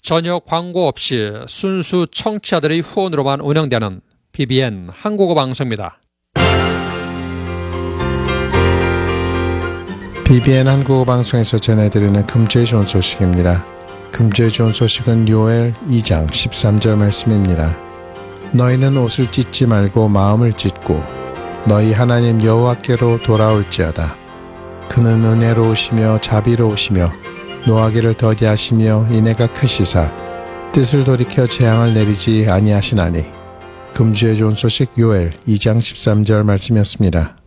전혀 광고 없이 순수 청취자들의 후원으로만 운영되는 BBN 한국어 방송입니다. BBN 한국어 방송에서 전해드리는 금주의 좋은 소식입니다. 금주의 좋은 소식은 요엘 2장 13절 말씀입니다. 너희는 옷을 찢지 말고 마음을 찢고 너희 하나님 여호와께로 돌아올지어다. 그는 은혜로우시며 자비로우시며 노하기를 더디하시며 인애가 크시사 뜻을 돌이켜 재앙을 내리지 아니하시나니. 금주의 좋은 소식 요엘 2장 13절 말씀이었습니다.